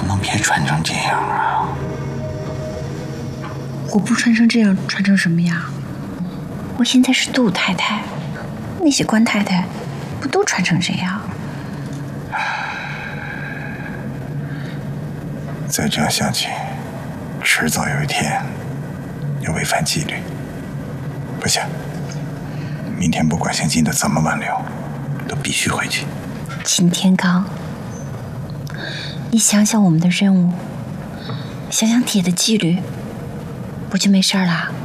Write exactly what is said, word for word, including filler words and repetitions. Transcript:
能不能别穿成这样啊？ 我不穿成这样，穿成什么样？我现在是杜太太，那些官太太不都穿成这样？ 再这样下去，迟早有一天要违反纪律。不行，明天不管姓金的怎么挽留，都必须回去。 秦天罡，你想想我们的任务，想想铁的纪律，不就没事了？